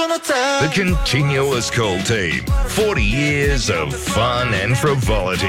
The Continuous Call Team. 40 years of fun and frivolity.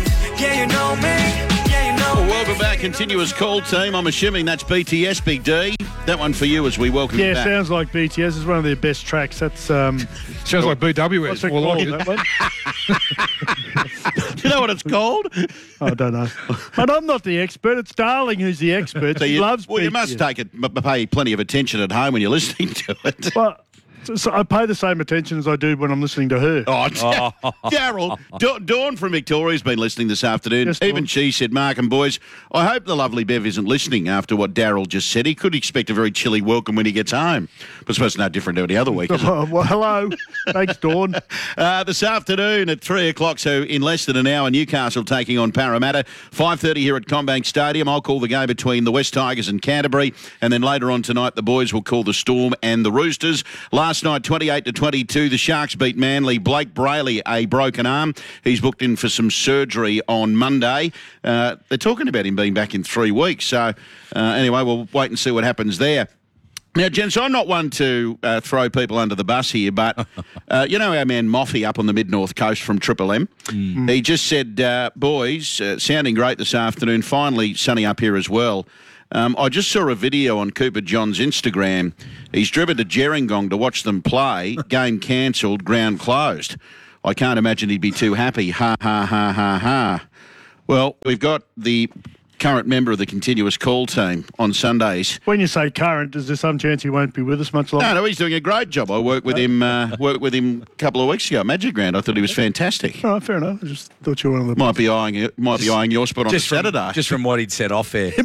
Well, welcome back, Continuous Call Team. I'm assuming that's BTS, Big D. That one for you as we welcome you back. Yeah, sounds like BTS. It's one of their best tracks. That's Sounds like BWS. what's it More called, like it. that one? Do you know what it's called? I don't know. But I'm not the expert. It's Darling who's the expert. So He loves well, you BTS. must pay plenty of attention at home when you're listening to it. Well, so I pay the same attention as I do when I'm listening to her. Oh, Daryl, Dawn from Victoria's been listening this afternoon. Yes, Dawn. Even she said, Mark and boys, I hope the lovely Bev isn't listening after what Daryl just said. He could expect a very chilly welcome when he gets home. But I suppose it's no different to any other week, is it? Oh, well, hello. Thanks, Dawn. This afternoon at 3 o'clock, so in less than an hour, Newcastle taking on Parramatta. 5:30 here at CommBank Stadium. I'll call the game between the West Tigers and Canterbury. And then later on tonight, the boys will call the Storm and the Roosters. Last night, 28-22, the Sharks beat Manly. Blake Brayley, a broken arm. He's booked in for some surgery on Monday. They're talking about him being back in 3 weeks. So anyway, we'll wait and see what happens there. Now, gents, I'm not one to throw people under the bus here, but you know our man Moffy up on the mid-north coast from Triple M? He just said, boys, sounding great this afternoon, finally sunny up here as well. I just saw a video on Cooper John's Instagram. He's driven to Gerringong to watch them play. Game cancelled, ground closed. I can't imagine he'd be too happy. Ha, ha, ha, ha, ha. Well, we've got the current member of the Continuous Call Team on Sundays. When you say current, is there some chance he won't be with us much longer? No, he's doing a great job. I worked with him a couple of weeks ago at Magic Ground. I thought he was fantastic. Oh, fair enough. I just thought you were one of the... Might be eyeing your spot on Saturday. Just from what he'd said off air.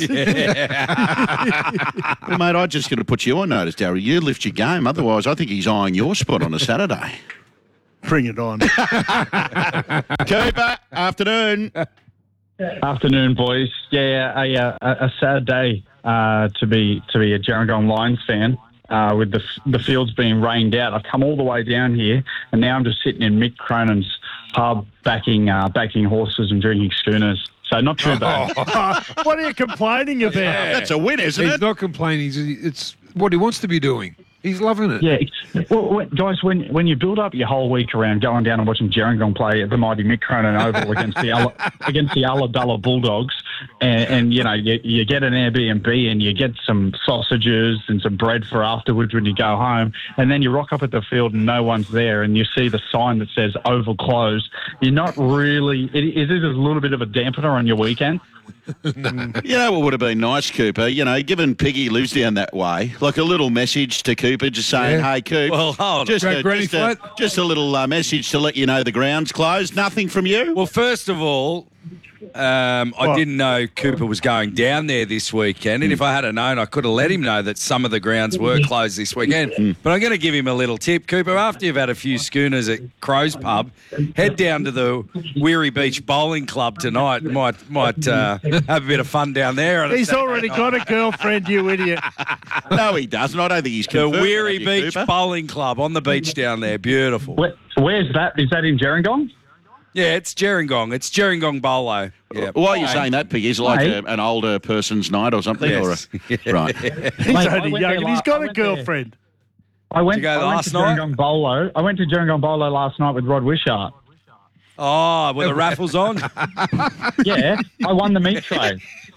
Well, mate, I'm just going to put you on notice, Darryl. You lift your game. Otherwise, I think he's eyeing your spot on a Saturday. Bring it on. Cooper, afternoon. Afternoon, boys. Yeah, a sad day to be a Gerringong Lions fan with the fields being rained out. I've come all the way down here, and now I'm just sitting in Mick Cronin's pub backing horses and drinking schooners. So not too bad. What are you complaining about? That's a win, isn't He's it? not complaining. It's what he wants to be doing. He's loving it. Yeah, well, guys, when you build up your whole week around going down and watching Gerringong play at the mighty Mick Cronin Oval against the Ulladulla Bulldogs, and you know you get an Airbnb and you get some sausages and some bread for afterwards when you go home, and then you rock up at the field and no one's there, and you see the sign that says Oval closed. You're not really. Is it a little bit of a dampener on your weekend? You know what would have been nice, Cooper? You know, given Piggy lives down that way, like a little message to Cooper just saying, Yeah. hey, Coop, Well, hold on. just a little message to let you know the ground's closed. Nothing from you? Well, first of all, I didn't know Cooper was going down there this weekend, and if I had known, I could have let him know that some of the grounds were closed this weekend. But I'm going to give him a little tip. Cooper, after you've had a few schooners at Crow's Pub, head down to the Weary Beach Bowling Club tonight. Might have a bit of fun down there. He's already got a girlfriend, you idiot. No, he doesn't. I don't think he's The confirmed. Weary that, have you, Beach Cooper? Bowling Club on the beach down there. Beautiful. Where's that? Is that in Gerringong? Yeah, it's Gerringong. It's Gerringong Bolo. Yeah. Why are you saying that, Piggy? Is it like Hey. an older person's night or something? Yes. Right. He's Mate, I only went young there and he's la- got I a went there. girlfriend. I went go last to night? Gerringong Bolo. I went to Gerringong Bolo last night with Rod Wishart. Oh, with the raffles on? Yeah, I won the meat tray.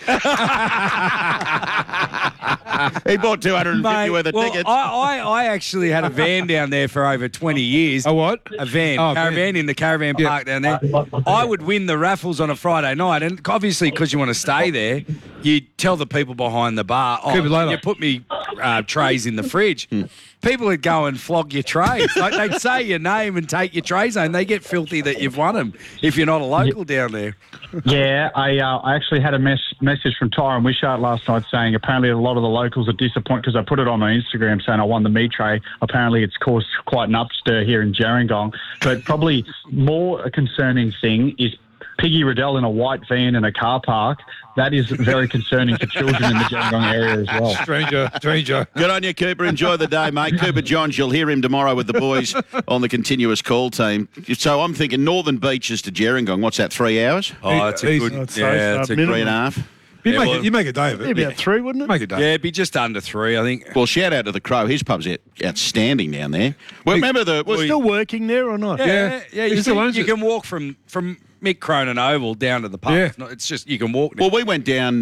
He bought 250 Mate, worth of well, tickets. I actually had a van down there for over 20 years. A what? A van, Oh, caravan van. in the caravan Yeah. park down there. I would win the raffles on a Friday night, and obviously because you want to stay there, you tell the people behind the bar, Keep it later. you put me trays in the fridge. People would go and flog your trays. Like they'd say your name and take your trays home. They get filthy that you've won them if you're not a local down there. Yeah, I actually had a message from Tyron Wishart last night saying apparently a lot of the locals are disappointed because I put it on my Instagram saying I won the meat tray. Apparently it's caused quite an upstir here in Gerringong. But probably more a concerning thing is Piggy Riddell in a white van in a car park. That is very concerning for children in the Gerringong area as well. Stranger. Good on you, Cooper. Enjoy the day, mate. Cooper Johns, you'll hear him tomorrow with the boys on the Continuous Call Team. So I'm thinking Northern Beaches to Gerringong. What's that, 3 hours? Oh, that's a Easy. good. I'd say Yeah, so. that's a Minimum. Three and a half? You make a day of it. Maybe about 3, wouldn't it? Make a day. Yeah, it'd be just under 3, I think. Well, shout out to the Crow. His pub's outstanding down there. Well, remember Still working there or not? Yeah. He still owns you it. can walk from Mick Cronin Oval down to the pub. Yeah. It's just you can walk. Now. Well, we went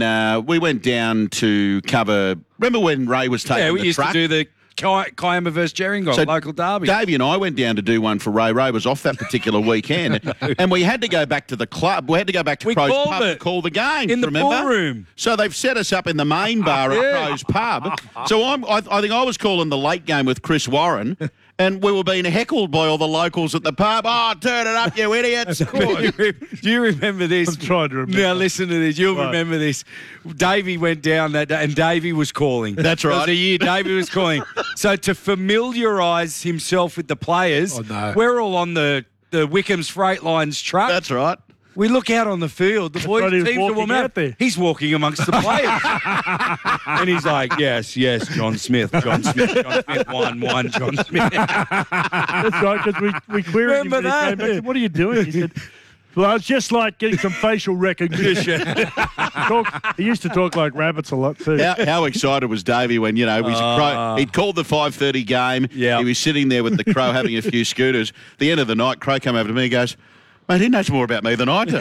down to cover. Remember when Ray was taking We the used truck? to do the Kiama versus Gerringong local derby. Davey and I went down to do one for Ray. Ray was off that particular weekend, and we had to go back to the club. We had to go back to We Crow's called pub to it. call the game. In the remember? ballroom. So they've set us up in the main bar at Crow's pub. So I think I was calling the late game with Chris Warren. And we were being heckled by all the locals at the pub. Oh, turn it up, you idiots. Do you remember this? I'm trying to remember. Now listen to this. You'll Right. remember this. Davey went down that day, and Davey was calling. That's It was right. a year Davey was calling. So to familiarise himself with the players, we're all on the Wickham's Freight Lines truck. That's right. We look out on the field. The boys thought he was teams are walking warming out up. there. He's walking amongst the players, and he's like, "Yes, John Smith, John Smith, John Smith." That's right, because we queried him Remember when he that? came back. I said, what are you doing? He said, well, it's just like getting some facial recognition. He used to talk like rabbits a lot too. How excited was Davey when, he'd called the 5:30 game. Yeah. He was sitting there with the Crow having a few scooters. At the end of the night, Crow came over to me and goes, mate, he knows more about me than I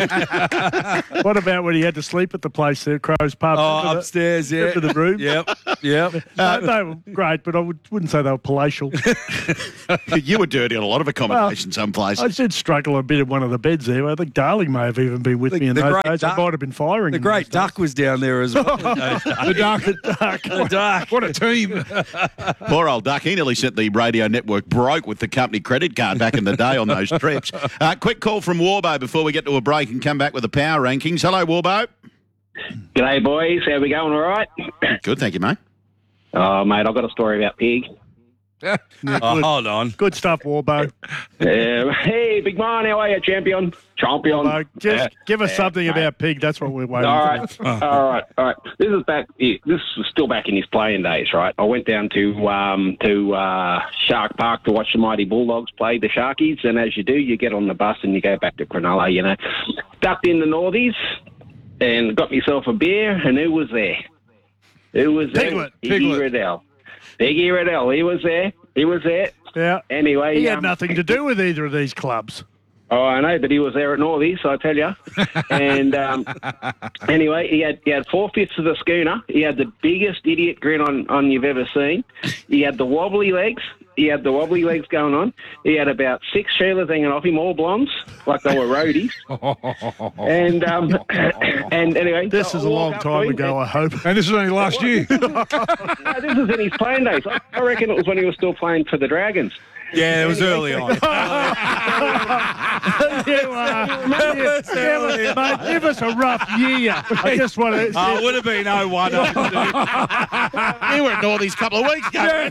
do. What about when he had to sleep at the place there, Crow's pub? Oh, upstairs, yeah. Into the room? Yep. They were great, but I wouldn't say they were palatial. You were dirty on a lot of accommodation some places. I did struggle a bit at one of the beds there. I think Darling may have even been with me in the those great days. Duck- I might have been firing The him Great those days. Duck was down there as well. The Duck. The Duck. What a team. Poor old Duck. He nearly sent the radio network broke with the company credit card back in the day on those trips. Quick call from Warbo before we get to a break and come back with the power rankings. Hello, Warbo. G'day, boys. How we going? All right? Good, thank you, mate. Oh, mate, I've got a story about Pig. Hold on. Good stuff, Warbo. Hey, Big Man, how are you, champion? Just give us something about Pig. That's what we're waiting All for. right, all right. This is still back in his playing days, right? I went down to Shark Park to watch the Mighty Bulldogs play the Sharkies, and as you do, you get on the bus and you go back to Cronulla, Ducked in the Northies and got myself a beer, and who was there? Piglet. Iggy Riddell. Iggy Riddell, he was there. Yeah. Anyway, He had nothing to do with either of these clubs. Oh, I know, but he was there at Northies, I tell you. And anyway, he had 4/5 of the schooner. He had the biggest idiot grin on you've ever seen. He had the wobbly legs. Going on. He had about 6 Sheilas hanging off him, all blondes, like they were roadies. And anyway, This is a long time ago, I hope. And this was only last year. No, this was in his playing days. I reckon it was when he was still playing for the Dragons. Yeah, it was early on. Mate, give us a rough year. I just want to. Oh, it would have been 01. You were at Northies a couple of weeks ago.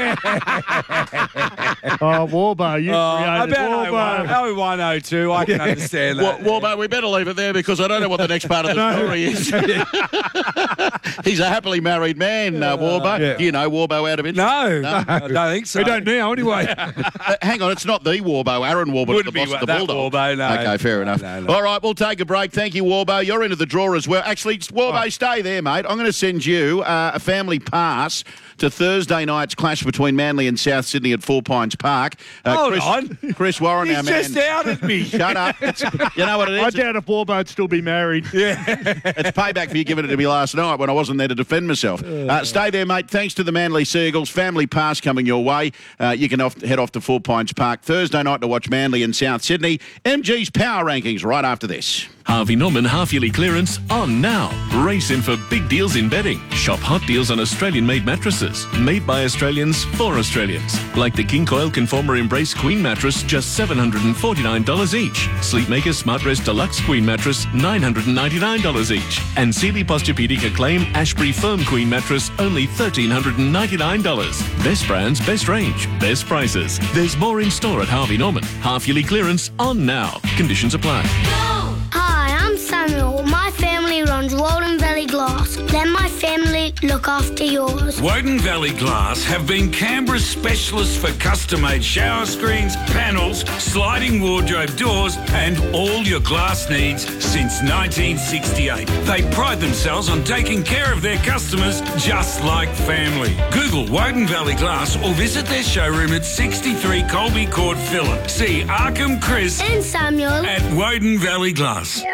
Oh, Warbo, you created About Warbo. 01, 02. I can understand that. Warbo, we better leave it there because I don't know what the next part of the story is. He's a happily married man, Warbo. Yeah. Do you know Warbo out of it? No, I don't think so. We don't now, anyway. Hang on, it's not the Warbo. Aaron Warbo, the Wouldn't boss be of the that Bulldogs. Warbo, no. Okay, fair enough. No. All right, we'll take a break. Thank you, Warbo. You're into the draw as well. Actually, Warbo, stay there, mate. I'm going to send you a family pass to Thursday night's clash between Manly and South Sydney at Four Pines Park. Hold on. Chris Warren, our He's man. just outed me. Shut up. You know what it I is? doubt if Warbo'd still be married. It's payback for you giving it to me last night when I wasn't there to defend myself. Stay there, mate. Thanks to the Manly Seagulls. Family pass coming your way. You can head off to Four Pines Park Thursday night to watch Manly and South Sydney. MG's Power Rankings right after this. Harvey Norman half-yearly clearance on now. Race in for big deals in bedding. Shop hot deals on Australian-made mattresses. Made by Australians for Australians. Like the King Coil Conformer Embrace Queen mattress, just $749 each. Sleepmaker Smart Rest Deluxe Queen mattress, $999 each. And Sealy Posturepedic Acclaim Ashbury Firm Queen mattress, only $1,399. Best brands, best range, best prices. There's more in store at Harvey Norman. Half-yearly clearance on now. Conditions apply. Hi, I'm Samuel. My family runs Walden Valley Glass. Glass. Let my family look after yours. Woden Valley Glass have been Canberra's specialists for custom-made shower screens, panels, sliding wardrobe doors and all your glass needs since 1968. They pride themselves on taking care of their customers just like family. Google Woden Valley Glass or visit their showroom at 63 Colby Court, Phillip. See Arkham Chris And Samuel. at Woden Valley Glass.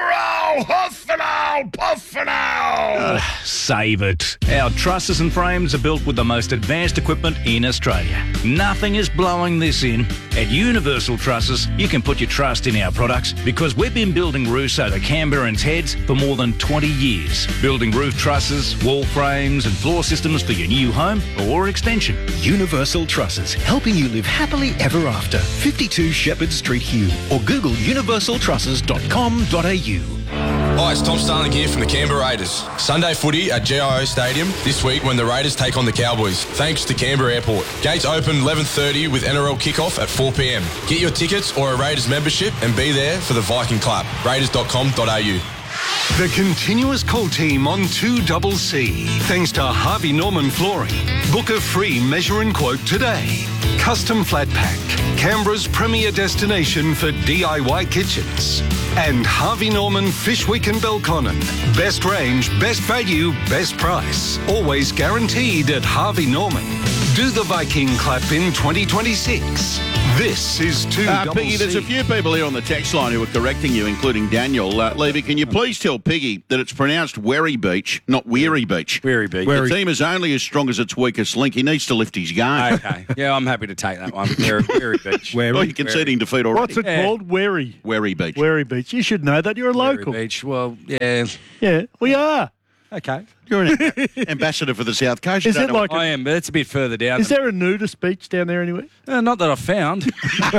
Save it. Our trusses and frames are built with the most advanced equipment in Australia. Nothing is blowing this in. At Universal Trusses, you can put your trust in our products because we've been building roofs over Canberrans' heads for more than 20 years. Building roof trusses, wall frames and floor systems for your new home or extension. Universal Trusses, helping you live happily ever after. 52 Shepherd Street, Hugh, or Google universaltrusses.com.au. Hi, it's Tom Starling here from the Canberra Raiders. Sunday footy at GIO Stadium this week when the Raiders take on the Cowboys, thanks to Canberra Airport. Gates open 11:30 with NRL kickoff at 4 p.m. Get your tickets or a Raiders membership and be there for the Viking Clap. Raiders.com.au. The continuous call team on 2CC. Thanks to Harvey Norman Flooring. Book a free measure and quote today. Custom Flat Pack, Canberra's premier destination for DIY kitchens. And Harvey Norman Fish Week in Belconnen. Best range, best value, best price. Always guaranteed at Harvey Norman. Do the Viking Clap in 2026. This is 2CC. Piggy, there's a few people here on the text line who are correcting you, including Daniel. Levy, can you please tell Piggy that it's pronounced Werry Beach, not Weary Beach? Weary Beach. The team is only as strong as its weakest link. He needs to lift his game. Okay. Yeah, I'm happy to take that one. Weary Beach. Well, you're conceding defeat already. What's it called? Werry. Werry Beach. Werry Beach. You should know that. You're a local. Weary Beach. Well, yeah. Yeah, we are. Okay. You're an ambassador for the South Coast. Is it like I am, but it's a bit further down. Is there a nudist beach down there anyway? Not that I've found.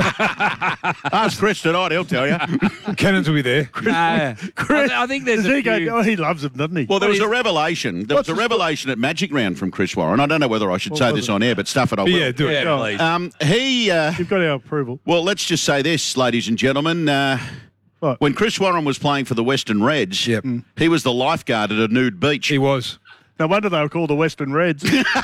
Ask Chris tonight, he'll tell you. Cannons will be there. Chris, I think there's does a he few... go, oh, he loves them, doesn't he? Well, there was a revelation. There was a revelation at Magic Round from Chris Warren. I don't know whether I should say this on air, but stuff it, I will. Yeah, do it. Yeah, please. You've got our approval. Well, let's just say this, ladies and gentlemen. When Chris Warren was playing for the Western Reds, he was the lifeguard at a nude beach. He was. No wonder they were called the Western Reds.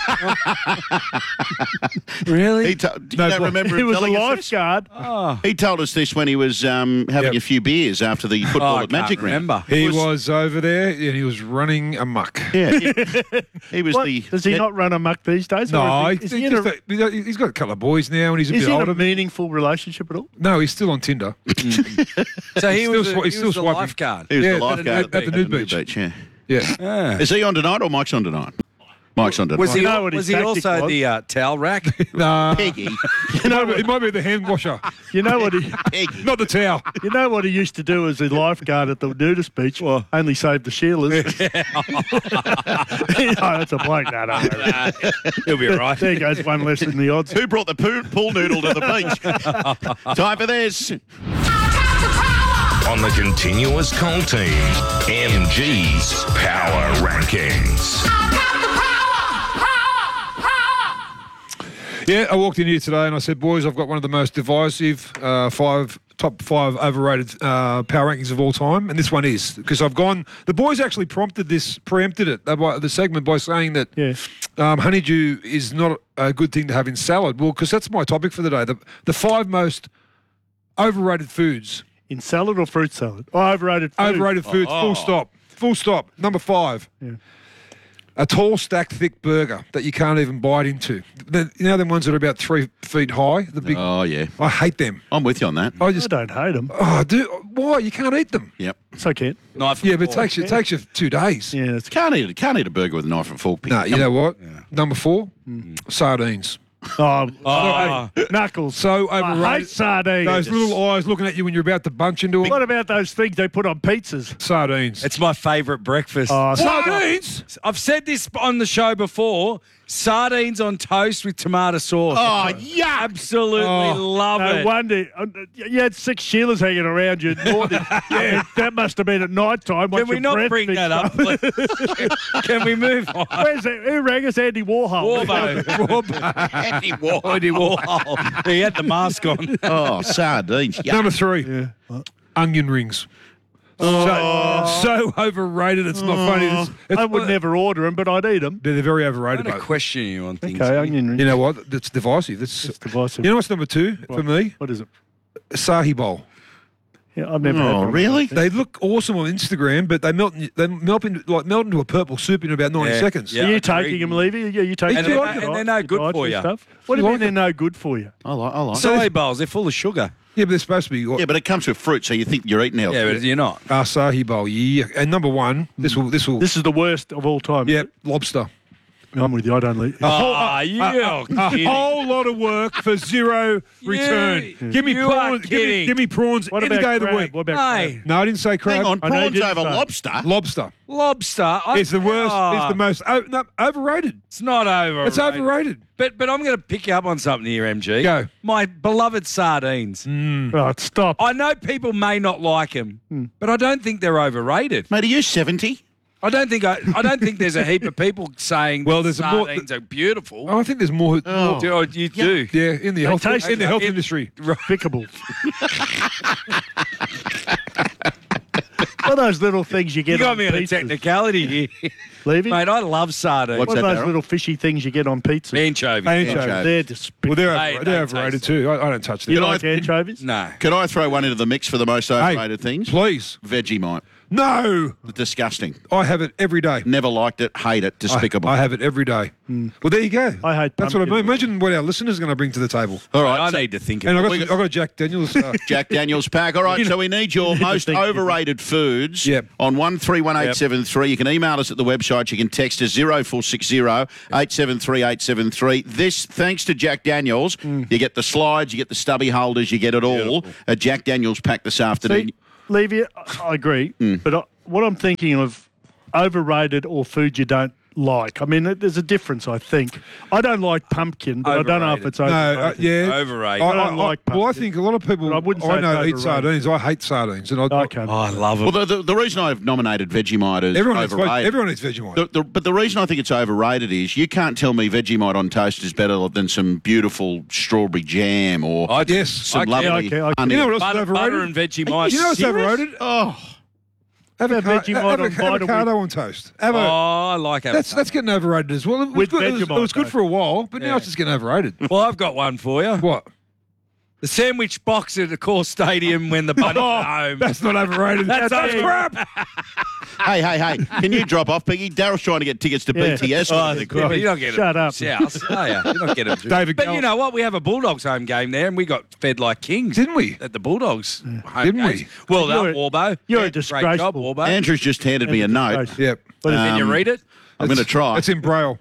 Really? Do you don't remember He him was a telling us this? lifeguard. Oh. He told us this when he was having a few beers after the football I at Magic can't remember. Round. He was over there and he was running amok. Yeah. He was What? the... Does he not run amok these days? No, Or is he in a, he's got a couple of boys now and he's a is bit he in older. a meaningful relationship at all? No, he's still on Tinder. So he was, still- he's he still was the swiping. lifeguard. He was Yeah, the lifeguard at the nude beach. Yeah. Yeah. Is he on tonight or Mike's on tonight? Mike's on tonight. Was he, know what was his he tactic also was? the towel rack? Nah. Peggy. It might be the hand washer. You know what he? Peggy. Not the towel. You know what he used to do as a lifeguard at the nudist beach? Only saved the Sheilas. Oh, that's a bloke. No. He'll be all right. There goes one less than the odds. Who brought the pool noodle to the beach? Time for this. On the continuous call team, MG's Power Rankings. Yeah, I walked in here today and I said, boys, I've got one of the most divisive top five overrated power rankings of all time, and this one is because I've gone. The boys actually preempted it the segment by saying that honeydew is not a good thing to have in salad. Well, because that's my topic for the day. The five most overrated foods in salad or fruit salad. Oh, overrated food. Overrated foods. Full stop. Full stop. Number 5. Yeah. A tall, stacked, thick burger that you can't even bite into. You know them ones that are about 3 feet high? The big. Oh, yeah. I hate them. I'm with you on that. I don't hate them. Oh, dude, why? You can't eat them. Yep. It's okay. Knife Yeah, but it takes you 2 days. Yeah, Can't eat a burger with a knife and fork. No, you know what? Number 4, sardines. Oh, Knuckles. So I overrated. hate sardines. Those little eyes looking at you when you're about to bunch into them. What about those things they put on pizzas? Sardines. It's my favourite breakfast. Sardines? I've said this on the show before. Sardines on toast with tomato sauce. Oh, yeah. Absolutely love No it. wonder. You had 6 Sheilas hanging around you. Yeah, that must have been at night time. Can we not bring that up, please? Can we move on? Where's that? Who rang us? Andy Warhol. Andy Warhol. Andy Warhol. He had the mask on. Oh, sardines. Yeah. Number 3, onion rings. So overrated. It's not funny. It's, I would never order them, but I'd eat them. they're very I'm overrated. going to Mate. question you on things. Okay, onion rings. You know what? It's divisive. It's divisive. You know what's number 2 for me? What is it? Sahi bowl. Yeah, I've never had Oh, one. really? They look awesome on Instagram, but they melt into a purple soup in about 90 seconds. Yeah. Are you agreed. taking them, Levy? Yeah, you taking And them. they're no good for you. Stuff. What do you mean they're no good for you? I like. Soy bowls, they're full of sugar. Yeah, but they're supposed to be. Yeah, but it comes with fruit, so you think you're eating healthy. Yeah, but you're not. Asahi bowl, yeah. And number 1, this will. This is the worst of all time. Yeah, lobster. I'm with you. I don't eat. A whole lot of work for zero return. Give me you are prawns. kidding. Give me prawns What any about day of the crab? week. What about crab? No, I didn't say crab. Hang on, I know you prawns didn't over say. lobster? Lobster. Lobster. It's the worst. It's the most overrated. It's not overrated. It's overrated. But I'm going to pick you up on something here, MG. Go. My beloved sardines. Right, stop. I know people may not like them, but I don't think they're overrated. Mate, are you 70? I don't think there's a heap of people saying Well, there's more- sardines are beautiful. I think there's more. Oh, you do. Yeah, in the health taste industry. Despicable. What are those little things you get You got on me on a pizzas? technicality here. Levy? Mate, I love sardines. What's What are that, those Darryl? little fishy things you get on pizza? Anchovies. Anchovies. They're despicable. Well, Hey, they're they overrated taste- too. I don't touch them. you like anchovies? No. Can I throw one into the mix for the most overrated things? Please. Vegemite. No. Disgusting. I have it every day. Never liked it. Hate it. Despicable. I have it every day. Well, there you go. I hate That's what I pumpkin. mean. Imagine what our listeners are going to bring to the table. All right. I so- need to think And of I it. got a Jack Daniels. Jack Daniels pack. All right, so we need your most think- overrated foods Yep. on 131873. You can email us at the website. You can text us 0460 873 873. This, thanks to Jack Daniels, you get the slides, you get the stubby holders, you get it all. A Jack Daniels pack this afternoon. See, Levy, I agree, but what I'm thinking of, overrated or food you don't like. I mean, there's a difference, I think. I don't like pumpkin, but I don't know if Overrated. it's No, overrated. yeah. Overrated. I don't like Well, I pumpkin. think a lot of people But I wouldn't say I know it's eat overrated. sardines. I hate sardines. And I can't. Oh, I love them. Well, the reason I've nominated Vegemite as everyone eats overrated... Vegemite. But the reason I think it's overrated is you can't tell me Vegemite on toast is better than some beautiful strawberry jam or Yes. some I can. lovely Yeah, okay, honey. You know what else is Butter overrated? and Vegemite. You know what's serious? overrated? Oh, Vegemite on Avocado on toast. Oh, I like That's getting overrated as well. It was With good, it Vegemite, was good though. for a while, but now it's just getting overrated. Well, I've got one for you. What? The sandwich box at the Core Stadium when the bunny's home. That's not overrated. That's crap. hey, can you drop off, Piggy? Daryl's trying to get tickets to Yeah. BTS. Oh, with yeah, the but you don't get Shut it. up. South, are you? You don't get it. David But Gall- you know what? We have a Bulldogs home game there, and we got fed like kings. Didn't we? At the Bulldogs home Didn't we? games. Well done, You're- Warbo. you're a Great disgraceful- job, Warbo. Andrew's just handed me a note. Yep. Can you read it? I'm going to try. It's in Braille.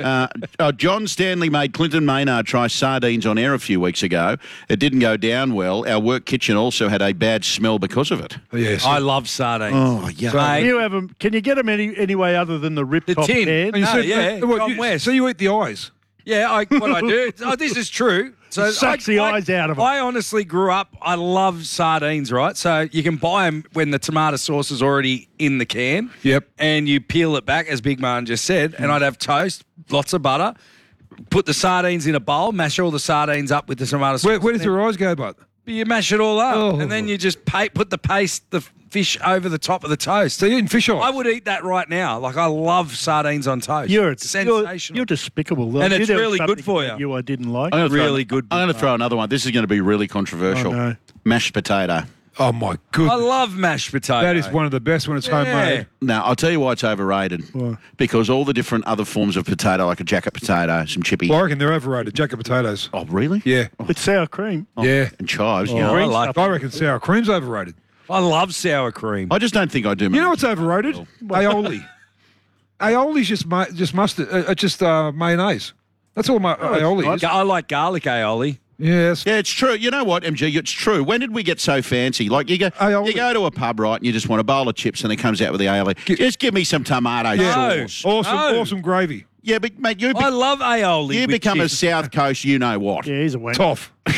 John Stanley made Clinton Maynard try sardines on air a few weeks ago. It didn't go down well. Our work kitchen also had a bad smell because of it. Yes. I love sardines. Oh, yeah. Mate, You have them? Can you get them any way other than the rip The top tin. can? And you No, said, yeah, John West. So you eat the eyes. yeah, what I do. Oh, this is true. So Sucks the eyes out of 'em. I honestly grew up. I love sardines, right? So you can buy them when the tomato sauce is already in the can. Yep. And you peel it back, as Big Man just said. And I'd have toast, lots of butter, put the sardines in a bowl, mash all the sardines up with the tomato sauce. Where does your eyes go, bud? You mash it all up, Oh. and then you just put the fish over the top of the toast. So you're eating fish eyes? I would eat that right now. Like, I love sardines on toast. You're sensational. You're despicable. And You it's do really something good for you. You I didn't like. I'm gonna throw- Really good. I'm going to throw another one. This is going to be really controversial. Oh, no. Mashed potato. Oh, my goodness. I love mashed potato. That is one of the best when it's homemade. Now, I'll tell you why it's overrated. Why? Because all the different other forms of potato, like a jacket potato, some chippy. Well, I reckon they're overrated. Jacket potatoes. Oh, really? Yeah. It's sour cream. Yeah. And chives, Oh, you know. I like. I reckon sour cream's overrated. I love sour cream. I just don't think I do. You know what's overrated? Aioli. Aioli's just mustard. Just mayonnaise. That's all my aioli is. I like garlic aioli. Yes. Yeah, it's true. You know what, MG? It's true. When did we get so fancy? Like you go to a pub, right, and you just want a bowl of chips, and it comes out with the aioli. Just give me some tomato sauce. Awesome gravy. Yeah, but mate, I love aioli. You with become a chips. South Coast, you know what? Yeah, he's a wank. Toff.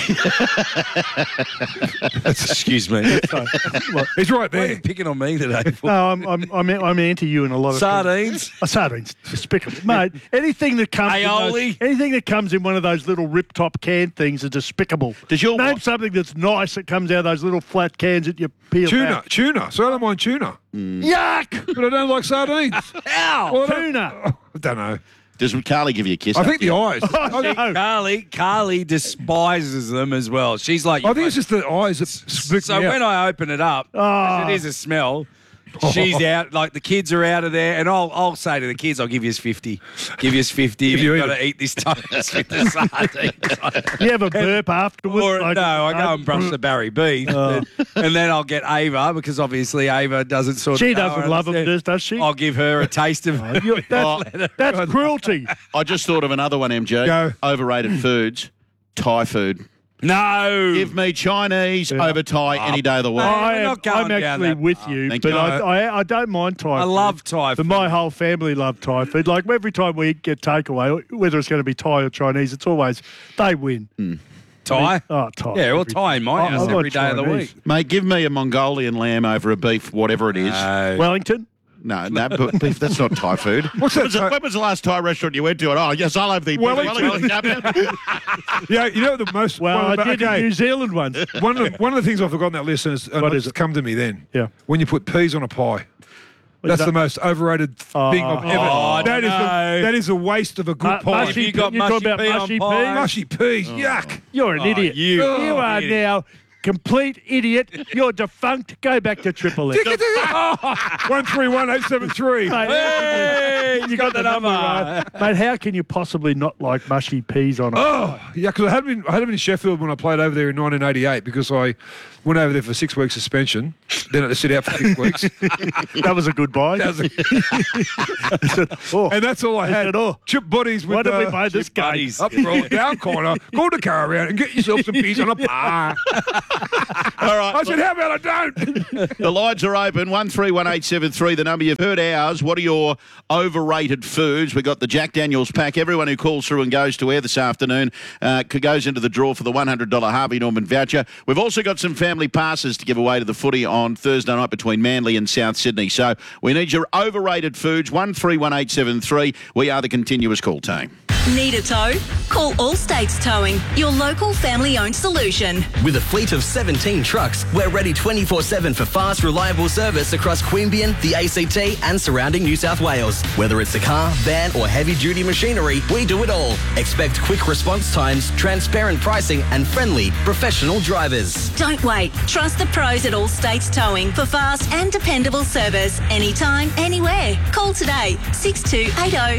Excuse me. He's right Why are there. you picking on me today? No, I'm anti you in a lot of Sardines? things. Sardines, despicable, mate. Anything that comes Aioli? anything that comes in one of those little rip top can things is despicable. Does your Name something that's nice that comes out of those little flat cans that you peel out. Tuna. So I don't mind tuna. Yuck! But I don't like sardines. Ow! Well, Tuna. I don't know. Does Carly give you a kiss? I think the eyes. Oh, no. Carly despises them as well. She's like, I think it's just the eyes that spook so me out. when I open it up, Oh. it is a smell. She's out, like the kids are out of there, and I'll say to the kids, I'll give you 50. Give you 50 if you've got to eat this toast with the sardines. You have a burp afterwards? Or, like- no, I go and brush the Barry beef, and then I'll get Ava, because obviously Ava doesn't sort of She know doesn't her, love them, understand. does she? I'll give her a taste of That's cruelty. I just thought of another one, MJ. Go. Overrated foods. Thai food. No. Give me Chinese over Thai any day of the week. we're not going I'm down actually that with path. you, Thank but you. I don't mind Thai I food. love Thai But food. my whole family love Thai food. Like every time we get takeaway, whether it's going to be Thai or Chinese, it's always they win. Thai? Oh, Thai. Yeah, well, Every- Thai in my I house like every day of the Chinese. week. Mate, give me a Mongolian lamb over a beef, whatever it is. Wellington. No, beef, that's not Thai food. What's that? When was the last Thai restaurant you went to? And, oh, yes, I'll have the Wellington. Yeah, you know the most. Well, one of I the- did in okay. New Zealand once. One of the things I've forgotten that list is What is it's it? come to me then. Yeah. When you put peas on a pie. That's the most overrated thing I've ever. I don't know. That is a waste of a good pie. Have you got you're talking mushy about pea mushy on pie? peas? Mushy peas, yuck. You're an idiot. you are idiot. now complete idiot. You're defunct. Go back to Triple X. 131873. Hey, you got the number. right. Mate, how can you possibly not like mushy peas on it? Oh, yeah, because I had been in Sheffield when I played over there in 1988 because I went over there for 6 weeks suspension. Then I had to sit out for 6 weeks. That was a good buy. That was Oh. and that's all I had. said, oh, Chip bodies with What have we made this game? buddies. up, roll it down corner, call the car around and get yourself some peas on a pie. All right. I said, how about I don't? The lines are open, 131873, the number. You've heard ours. What are your overrated foods? We've got the Jack Daniels pack. Everyone who calls through and goes to air this afternoon goes into the draw for the $100 Harvey Norman voucher. We've also got some family passes to give away to the footy on Thursday night between Manly and South Sydney. So we need your overrated foods, 131873. We are the continuous call team. Need a tow? Call All States Towing, your local family-owned solution. With a fleet of 17 trucks, we're ready 24/7 for fast, reliable service across Queanbeyan, the ACT and surrounding New South Wales. Whether it's a car, van or heavy-duty machinery, we do it all. Expect quick response times, transparent pricing and friendly, professional drivers. Don't wait. Trust the pros at All States Towing for fast and dependable service anytime, anywhere. Call today, 6280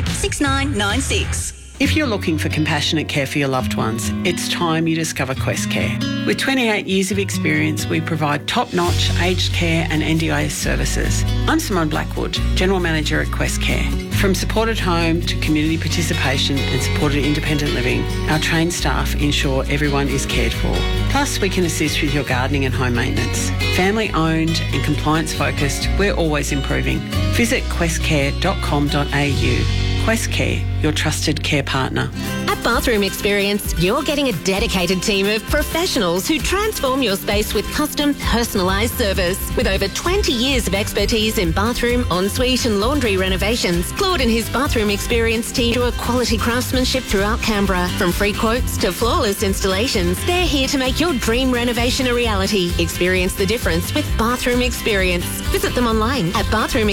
6996. If you're looking for compassionate care for your loved ones, it's time you discover Quest Care. With 28 years of experience, we provide top-notch aged care and NDIS services. I'm Simone Blackwood, General Manager at Quest Care. From supported home to community participation and supported independent living, our trained staff ensure everyone is cared for. Plus, we can assist with your gardening and home maintenance. Family-owned and compliance-focused, we're always improving. Visit questcare.com.au. Quest Care, your trusted care partner. At Bathroom Experience, you're getting a dedicated team of professionals who transform your space with custom, personalised service. With over 20 years of expertise in bathroom, ensuite and laundry renovations, Claude and his Bathroom Experience team do a quality craftsmanship throughout Canberra. From free quotes to flawless installations, they're here to make your dream renovation a reality. Experience the difference with Bathroom Experience. Visit them online at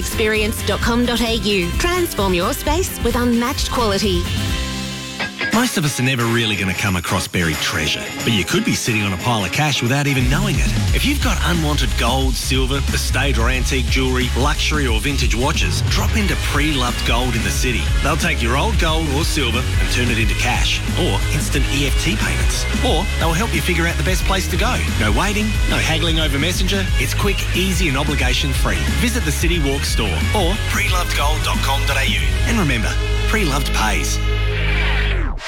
bathroomexperience.com.au. Transform your space with unmatched quality. Most of us are never really going to come across buried treasure, but you could be sitting on a pile of cash without even knowing it. If you've got unwanted gold, silver, estate or antique jewellery, luxury or vintage watches, drop into Pre-Loved Gold in the city. They'll take your old gold or silver and turn it into cash or instant EFT payments. Or they'll help you figure out the best place to go. No waiting, no haggling over Messenger. It's quick, easy and obligation-free. Visit the City Walk store or prelovedgold.com.au. And remember, Pre-Loved pays.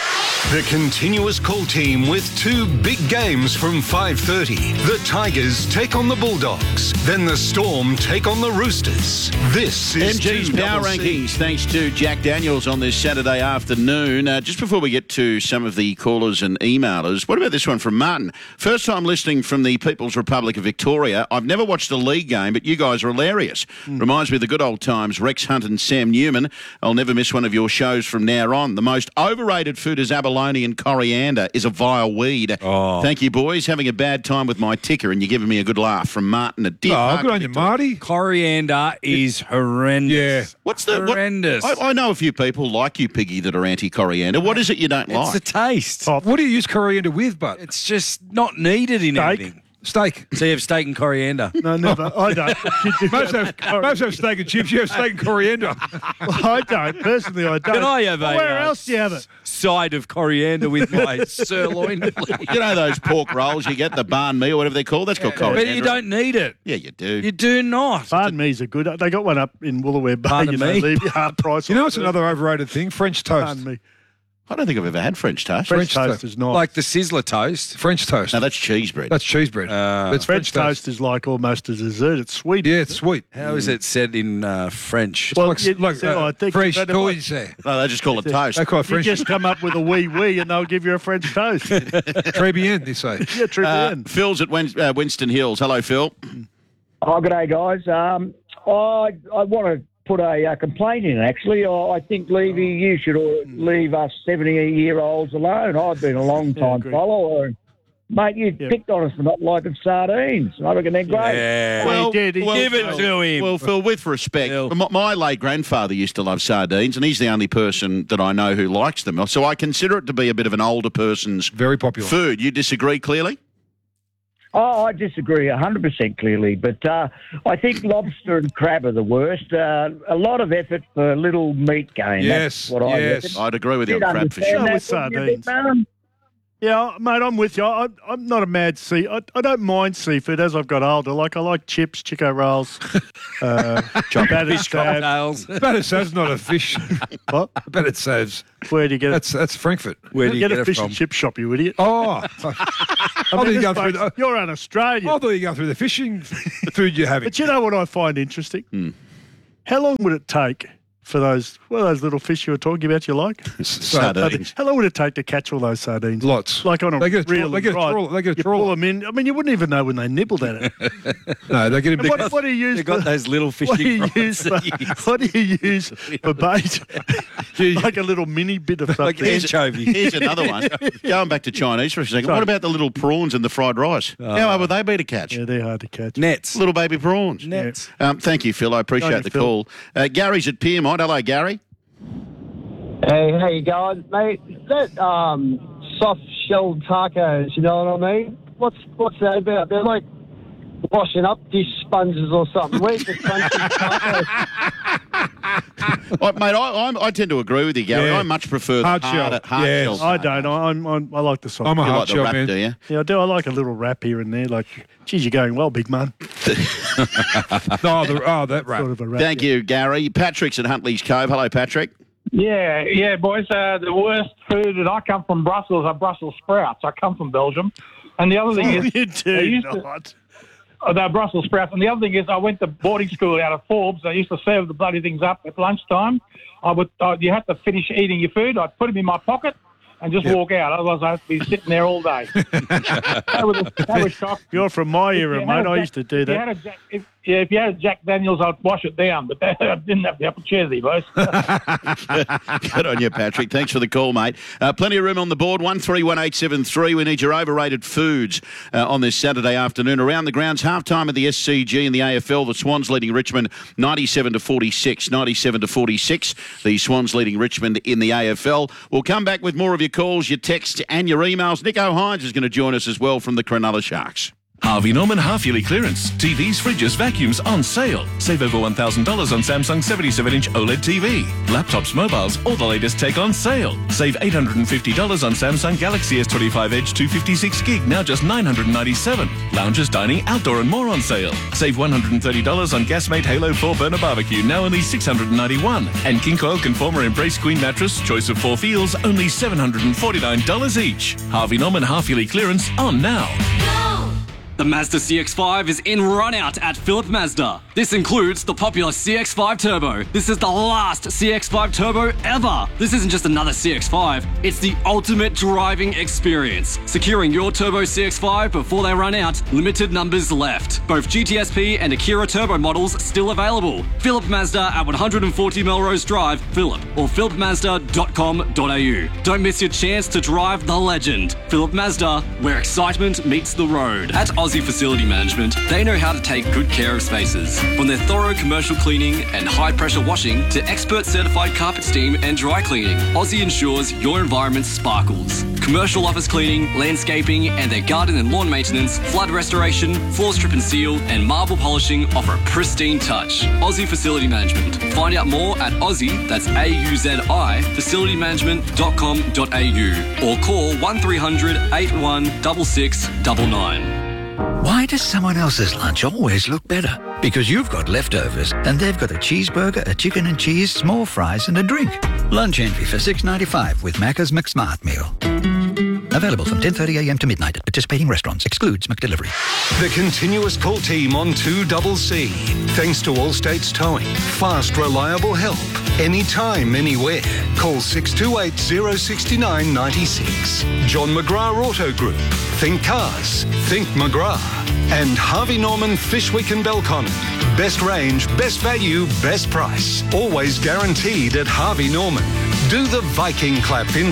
The continuous call team with two big games from 5:30. The Tigers take on the Bulldogs. Then the Storm take on the Roosters. This is MG's Power 2CC. Rankings, thanks to Jack Daniels on this Saturday afternoon. Just before we get to some of the callers and emailers, what about this one from Martin? First time listening from the People's Republic of Victoria. I've never watched a league game, but you guys are hilarious. Reminds me of the good old times, Rex Hunt and Sam Newman. I'll never miss one of your shows from now on. The most overrated food is abalone and coriander is a vile weed. Oh. Thank you, boys. Having a bad time with my ticker, and you're giving me a good laugh from Martin at Deer Oh, Park, good on you, Victoria. Marty. Coriander is horrendous. Yeah. What's the horrendous? I know a few people like you, Piggy, that are anti-coriander. What is it you don't It's like? the taste. What do you use coriander with, but? It's just not needed in anything. Steak. So you have steak and coriander. No, never. I don't. Most have steak and chips. You have steak and coriander. I don't. Personally, I don't. Can I have a Where else do you have it? side of coriander with my sirloin, please? You know those pork rolls you get, the banh mi or whatever they're called? That's called coriander. But you don't need it. Yeah, you do. You do not. Banh mi's are good. They got one up in Woolooware Bay. Pardon You know, me? leave your hard price. You know on what's it. another overrated thing? French toast. Banh mi. I don't think I've ever had French toast. French toast is nice. Like the sizzler toast. French toast. No, that's cheese bread. That's cheese bread. That's French toast is like almost a dessert. It's sweet. Yeah, it's sweet. How is it said in French? Well, like I think French that it toast. No, they just call it toast. They call it you French. just come up with a wee and they'll give you a French toast. Très bien, they say. Yeah, true. Phil's at Winston Hills. Hello, Phil. Oh, good day, guys. I want to put a complaint in, actually. I think, Levy, you should leave us 70-year-olds alone. I've been a long-time follower. Mate, you picked on us for not liking sardines. I reckon they're great. Yeah. Well, give it to him. Well, Phil, with respect, my late grandfather used to love sardines, and he's the only person that I know who likes them. So I consider it to be a bit of an older person's very popular food. You disagree, clearly? Oh, I disagree 100% clearly, but I think lobster and crab are the worst. A lot of effort for a little meat gain. Yes, That's what I reckon. I'd agree with you on crab for Understand sure. that, With wouldn't you, big sardines. man? Yeah, mate, I'm with you. I'm not a mad I don't mind seafood as I've got older. Like, I like chips, Chico rolls, battered Fish salad. cocktails. Battered salve's not a fish. What? Battered salve's. Where do you get it? That's Frankfurt. Where do you Get get a it fish from? and chip shop, you idiot. Oh. I thought you this go through bloke's- the, you're an Australian. I thought you go through the fishing food you're having. But you know what I find interesting? How long would it take for those little fish you were talking about you like? Sardines. How long would it take to catch all those sardines? Lots. Like on a They get a reel trawl- they get a and trawl- they get a you trawl. pull them in. I mean, you wouldn't even know when they nibbled at it. No, they get a And big. what do you use? They got for- those little What do you fishing use for, what do you use for bait? Like a little mini bit of like something. anchovy. Here's another one. Going back to Chinese for a second. What about the little prawns and the fried rice? How hard would they be to catch? Yeah, they're hard to catch. Nets. Little baby prawns. Nets. Thank you, Phil. I appreciate Thank the you, call. Gary's at Piermont. Hello, Gary. Hey, how you going, mate? That soft-shelled tacos, you know what I mean? What's that about? They're like washing up dish sponges or something. Where's the crunchy tacos? Mate, I tend to agree with you, Gary. Yeah. I much prefer the Hard shell. hard Yes. shell. I don't. I like the soft. I'm a You hard like the shell wrap, man. do you? Yeah, I do. I like a little wrap here and there. Like, geez, you're going well, big man. That wrap. Sort of a wrap. Thank you, Gary. Patrick's at Huntley's Cove. Hello, Patrick. Yeah, boys. The worst food, and I come from Brussels, are Brussels sprouts. I come from Belgium. And the other thing is... You they do used to- not. They're Brussels sprouts. And the other thing is, I went to boarding school out of Forbes. They used to serve the bloody things up at lunchtime. You had to finish eating your food. I'd put them in my pocket and just walk out. Otherwise, I'd have to be sitting there all day. that was shocking. You're from my era, If you mate. had a I Jack- used to do if you that. had a Jack- if you had a Jack Daniels, I'd wash it down. But I didn't have the opportunity, boys. Good on you, Patrick. Thanks for the call, mate. Plenty of room on the board. 131873. We need your overrated foods on this Saturday afternoon. Around the grounds, halftime of the SCG and the AFL. The Swans leading Richmond 97-46. 97-46. The Swans leading Richmond in the AFL. We'll come back with more of your calls, your texts, and your emails. Nico Hines is going to join us as well from the Cronulla Sharks. Harvey Norman half-yearly clearance. TVs, fridges, vacuums on sale. Save over $1,000 on Samsung 77-inch OLED TV. Laptops, mobiles, all the latest tech on sale. Save $850 on Samsung Galaxy S25 Edge 256 gig, now just $997. Lounges, dining, outdoor and more on sale. Save $130 on Gasmate Halo 4 burner barbecue, now only $691. And King Coil Conformer Embrace Queen mattress, choice of 4 feels, only $749 each. Harvey Norman half-yearly clearance on now. The Mazda CX-5 is in run-out at Phillip Mazda. This includes the popular CX-5 Turbo. This is the last CX-5 Turbo ever. This isn't just another CX-5, it's the ultimate driving experience. Securing your Turbo CX-5 before they run out, limited numbers left. Both GTSP and Akira Turbo models still available. Phillip Mazda at 140 Melrose Drive, Phillip, or phillipmazda.com.au. Don't miss your chance to drive the legend. Phillip Mazda, where excitement meets the road. At Aussie Facility Management, they know how to take good care of spaces. From their thorough commercial cleaning and high-pressure washing to expert certified carpet steam and dry cleaning, Aussie ensures your environment sparkles. Commercial office cleaning, landscaping, and their garden and lawn maintenance, flood restoration, floor strip and seal, and marble polishing offer a pristine touch. Aussie Facility Management. Find out more at Aussie, that's AUZI, facilitymanagement.com.au, or call 1300 81 6699. Why does someone else's lunch always look better? Because you've got leftovers and they've got a cheeseburger, a chicken and cheese, small fries and a drink. Lunch envy for $6.95 with Macca's McSmart meal. Available from 10:30am to midnight at participating restaurants. Excludes McDelivery. The continuous call team on 2CC. Thanks to Allstate's Towing. Fast, reliable help. Anytime, anywhere. Call 628 069 96. John McGrath Auto Group. Think cars. Think McGrath. And Harvey Norman Fishwick and Belconnen. Best range, best value, best price. Always guaranteed at Harvey Norman. Do the Viking clap in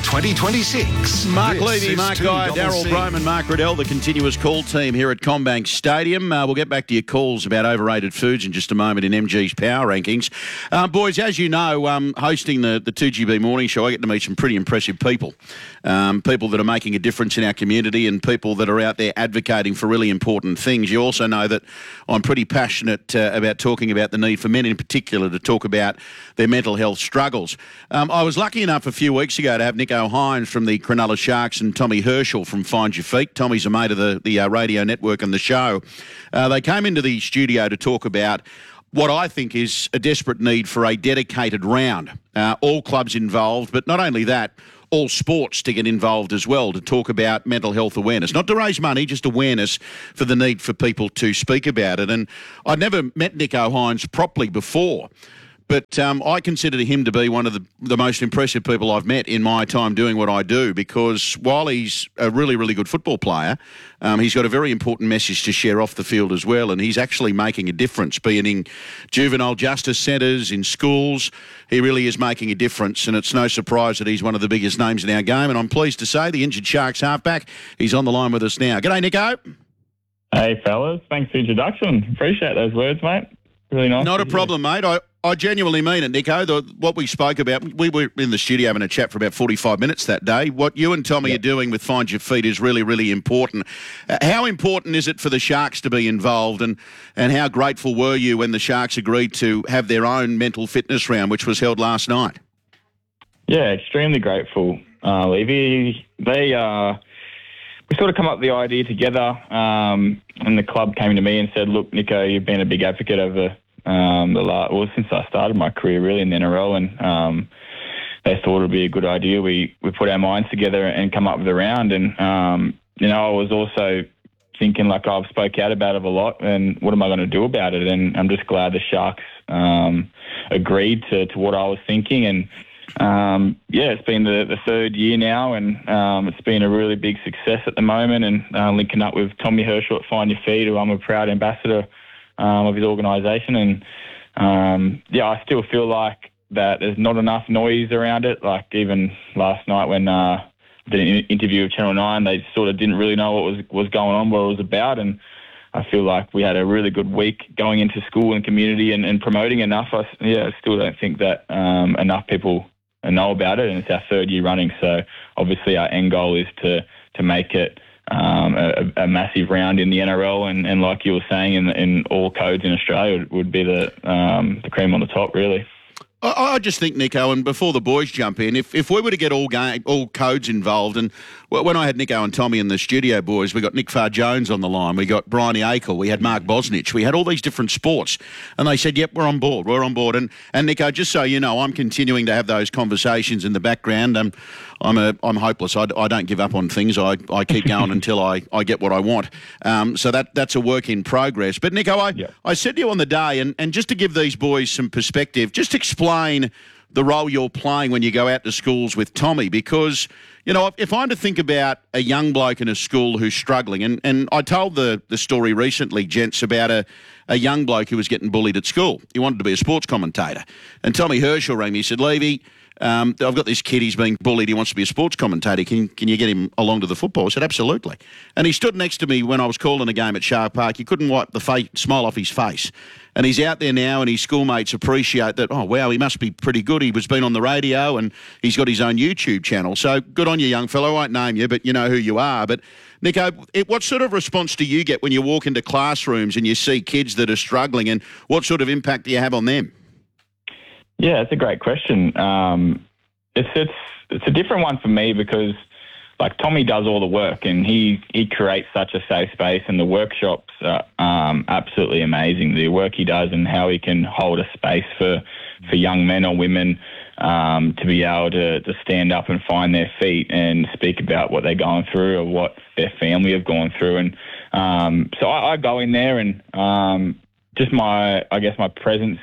2026. Mark This Levy, is Mark Guy, 2CC. Daryl Broman, Mark Riddell, the continuous call team here at Combank Stadium. We'll get back to your calls about overrated foods in just a moment in MG's Power Rankings. Boys, as you know, hosting the 2GB Morning Show, I get to meet some pretty impressive people. People that are making a difference in our community and people that are out there advocating for really important things. You also know that I'm pretty passionate about talking about the need for men in particular to talk about their mental health struggles. I was lucky enough a few weeks ago to have Nico Hines from the Cronulla Sharks and Tommy Herschel from Find Your Feet. Tommy's a mate of the radio network and the show. They came into the studio to talk about what I think is a desperate need for a dedicated round. All clubs involved, but not only that, all sports to get involved as well to talk about mental health awareness. Not to raise money, just awareness for the need for people to speak about it. And I'd never met Nico Hines properly before, but I consider him to be one of the most impressive people I've met in my time doing what I do, because while he's a really, really good football player, he's got a very important message to share off the field as well, and he's actually making a difference, be it in juvenile justice centres, in schools. He really is making a difference, and it's no surprise that he's one of the biggest names in our game, and I'm pleased to say the injured Sharks halfback, he's on the line with us now. G'day, Nico. Hey, fellas. Thanks for the introduction. Appreciate those words, mate. Really nice. Not a problem, mate. I genuinely mean it, Nico. What we spoke about, we were in the studio having a chat for about 45 minutes that day. What you and Tommy are doing with Find Your Feet is really, really important. How important is it for the Sharks to be involved, and how grateful were you when the Sharks agreed to have their own mental fitness round, which was held last night? Yeah, extremely grateful, Levy. We sort of come up with the idea together, and the club came to me and said, look, Nico, you've been a big advocate over since I started my career really in the NRL, and they thought it would be a good idea. We put our minds together and come up with a round, and I was also thinking, like, I've spoke out about it a lot, and what am I going to do about it? And I'm just glad the Sharks agreed to what I was thinking, and it's been the third year now, and it's been a really big success at the moment, and linking up with Tommy Herschel at Find Your Feet, who I'm a proud ambassador of his organisation, and I still feel like that there's not enough noise around it. Like even last night when I did an interview with Channel 9, they sort of didn't really know what was going on, what it was about, and I feel like we had a really good week going into school and community and promoting enough. I still don't think that enough people know about it, and it's our third year running, so obviously our end goal is to make it a massive round in the NRL, and like you were saying, in all codes in Australia would be the cream on the top, really. I just think, Nico, and before the boys jump in, if we were to get all codes involved, and when I had Nico and Tommy in the studio, boys, we got Nick Farr-Jones on the line, we got Bryony Akel, we had Mark Bosnich, we had all these different sports, and they said, yep, we're on board. And Nico, just so you know, I'm continuing to have those conversations in the background. I'm hopeless. I don't give up on things. I keep going until I get what I want. So that's a work in progress. But Nico, I said to you on the day, and just to give these boys some perspective, just explain the role you're playing when you go out to schools with Tommy, because, you know, if I'm to think about a young bloke in a school who's struggling, and I told the story recently, gents, about a young bloke who was getting bullied at school. He wanted to be a sports commentator. And Tommy Herschel rang me. He said, Levy, I've got this kid, he's being bullied, he wants to be a sports commentator. Can you get him along to the football? I said, absolutely. And he stood next to me when I was calling a game at Shark Park. He couldn't wipe the smile off his face. And he's out there now, and his schoolmates appreciate that, oh, wow, he must be pretty good. He was been on the radio, and he's got his own YouTube channel. So good on you, young fellow. I won't name you, but you know who you are. But, Nico, what sort of response do you get when you walk into classrooms and you see kids that are struggling, and what sort of impact do you have on them? Yeah, it's a great question. It's a different one for me because, like, Tommy does all the work, and he creates such a safe space, and the workshops are absolutely amazing. The work he does and how he can hold a space for young men or women to be able to stand up and find their feet and speak about what they're going through or what their family have gone through. And so I go in there, and just my presence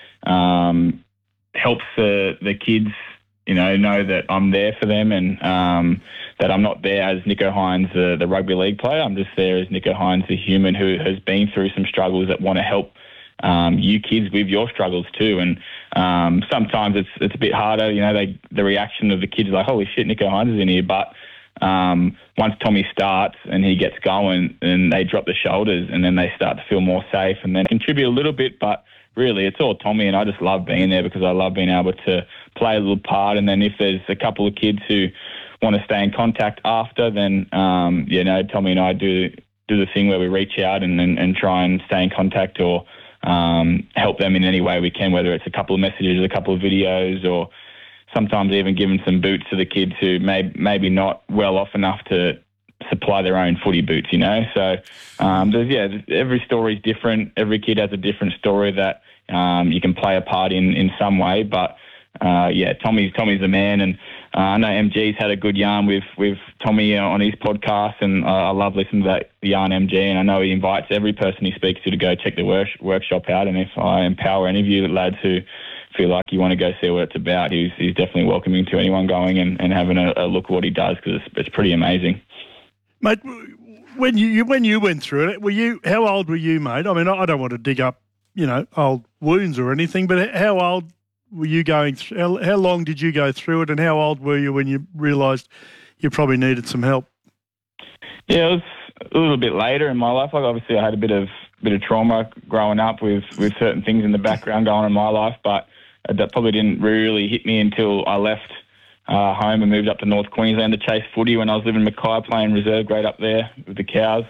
helps the kids, you know that I'm there for them, and that I'm not there as Nico Hines, the rugby league player. I'm just there as Nico Hines, the human who has been through some struggles, that want to help you kids with your struggles too. And sometimes it's a bit harder, you know, the reaction of the kids is like, holy shit, Nico Hines is in here. But once Tommy starts and he gets going, and they drop the shoulders, and then they start to feel more safe, and then contribute a little bit. But really, it's all Tommy, and I just love being there because I love being able to play a little part. And then if there's a couple of kids who want to stay in contact after, then Tommy and I do the thing where we reach out and try and stay in contact, or help them in any way we can, whether it's a couple of messages, a couple of videos, or sometimes even giving some boots to the kids who maybe not well off enough to supply their own footy boots, you know. So every story is different. Every kid has a different story that you can play a part in some way. But Tommy's the man, and I know MG's had a good yarn with Tommy on his podcast, and I love listening to that yarn, MG, and I know he invites every person he speaks to go check the workshop out. And if I empower any of you lads who feel like you want to go see what it's about, he's definitely welcoming to anyone going and having a look at what he does, because it's pretty amazing. Mate, when you went through it, how old were you, mate? I mean, I don't want to dig up, you know, old wounds or anything, but how old were you going through? How long did you go through it, and how old were you when you realised you probably needed some help? Yeah, it was a little bit later in my life. Like, obviously, I had a bit of trauma growing up with certain things in the background going on in my life, but that probably didn't really hit me until I left home and moved up to North Queensland to chase footy when I was living in Mackay, playing reserve grade up there with the Cows.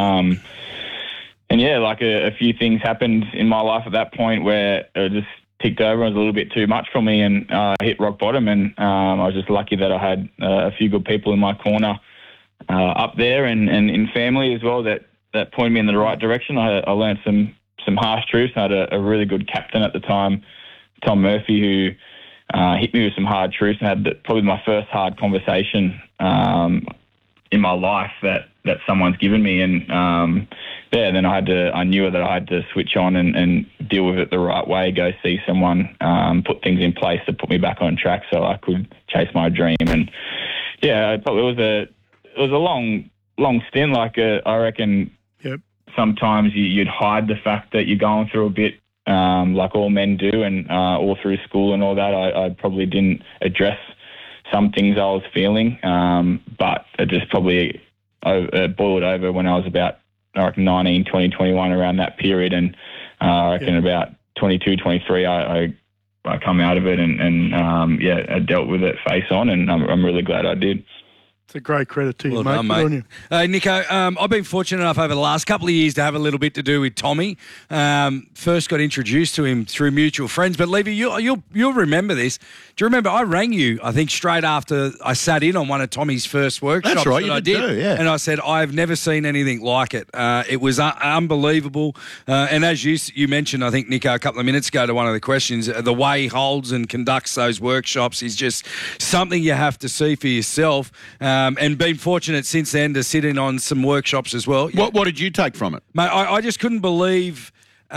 A few things happened in my life at that point where it just ticked over. It was a little bit too much for me, and I hit rock bottom, and I was just lucky that I had a few good people in my corner up there and in family as well that pointed me in the right direction. I learned some harsh truths. I had a really good captain at the time, Tom Murphy, who hit me with some hard truths, and had probably my first hard conversation in my life that someone's given me. And then I knew that I had to switch on and deal with it the right way, go see someone, put things in place to put me back on track so I could chase my dream. And it was a long stint. Like, I reckon sometimes you'd hide the fact that you're going through a bit, like all men do, and all through school and all that. I probably didn't address some things I was feeling, but it just probably boiled over when I was about, I reckon, 19, 20, 21, around that period. And I reckon about 22, 23, I come out of it and I dealt with it face on, and I'm really glad I did. It's a great credit to you, Well mate. done, Good on mate. you. Nico, I've been fortunate enough over the last couple of years to have a little bit to do with Tommy. First got introduced to him through mutual friends. But, Levy, you'll remember this. Do you remember I rang you, I think, straight after I sat in on one of Tommy's first workshops? That's right, that you I did too, yeah. And I said, I've never seen anything like it. It was unbelievable. And as you mentioned, I think, Nico, a couple of minutes ago to one of the questions, the way he holds and conducts those workshops is just something you have to see for yourself. And been fortunate since then to sit in on some workshops as well. What did you take from it? Mate, I just couldn't believe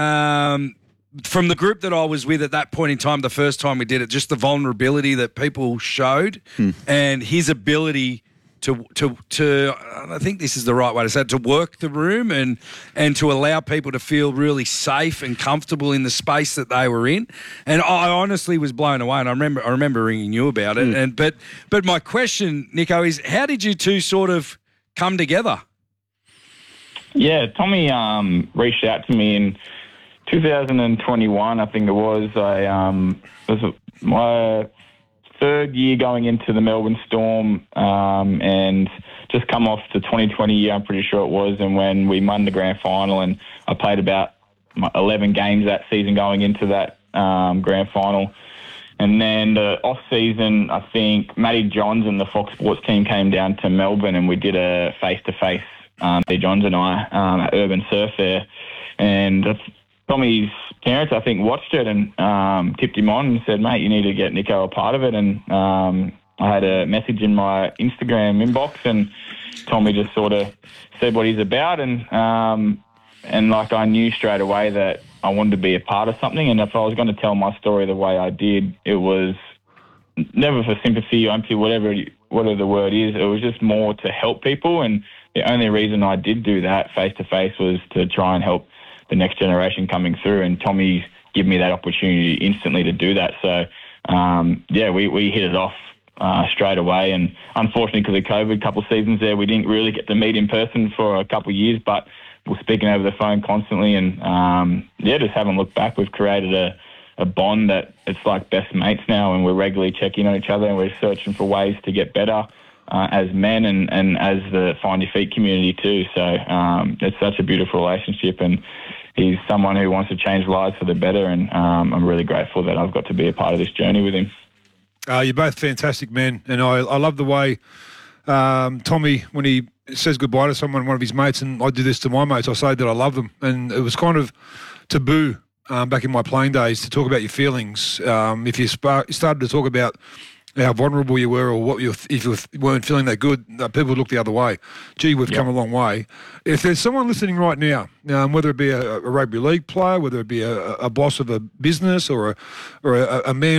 from the group that I was with at that point in time, the first time we did it, just the vulnerability that people showed and his ability to I think this is the right way to say it, to work the room and to allow people to feel really safe and comfortable in the space that they were in. And I honestly was blown away, and I remember ringing you about it. But my question, Nico, is how did you two sort of come together? Yeah, Tommy reached out to me in 2021, I think it was. It was my third year going into the Melbourne Storm, and just come off the 2020 year, I'm pretty sure it was, and when we won the grand final, and I played about 11 games that season going into that grand final. And then the off-season, I think Matty Johns and the Fox Sports team came down to Melbourne, and we did a face-to-face, Matty Johns and I, at Urban Surf there. And Tommy's parents, I think, watched it and tipped him on and said, mate, you need to get Nico a part of it. And I had a message in my Instagram inbox, and Tommy just sort of said what he's about. And like, I knew straight away that I wanted to be a part of something. And if I was going to tell my story the way I did, it was never for sympathy or empathy, whatever the word is. It was just more to help people. And the only reason I did do that face-to-face was to try and help the next generation coming through, and Tommy's given me that opportunity instantly to do that. So, we hit it off straight away, and unfortunately because of COVID, a couple of seasons there, we didn't really get to meet in person for a couple of years, but we're speaking over the phone constantly, and just haven't looked back. We've created a bond that it's like best mates now, and we're regularly checking on each other, and we're searching for ways to get better as men and as the Find Your Feet community too. So it's such a beautiful relationship, and he's someone who wants to change lives for the better, and I'm really grateful that I've got to be a part of this journey with him. You're both fantastic men, and I love the way Tommy, when he says goodbye to someone, one of his mates, and I do this to my mates, I say that I love them. And it was kind of taboo back in my playing days to talk about your feelings. If you started to talk about how vulnerable you were, or if you weren't feeling that good, people would look the other way. Gee, we've come a long way. If there's someone listening right now, whether it be a rugby league player, whether it be a boss of a business or a man